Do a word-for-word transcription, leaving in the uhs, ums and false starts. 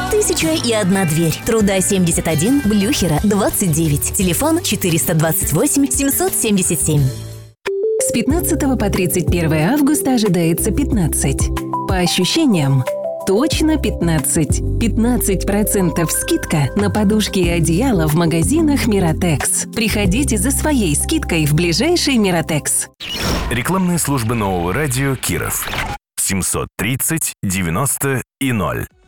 Тысяча и одна дверь. Труда семьдесят один, Блюхера двадцать девять. Телефон четыреста двадцать восемь семьсот семьдесят семь. С пятнадцатого по тридцать первое августа ожидается пятнадцать. По ощущениям, точно пятнадцать. пятнадцать процентов скидка на подушки и одеяла в магазинах Миротекс. Приходите за своей скидкой в ближайший Миротекс. Рекламные службы нового радио Киров. семьсот тридцать девяносто и ноль.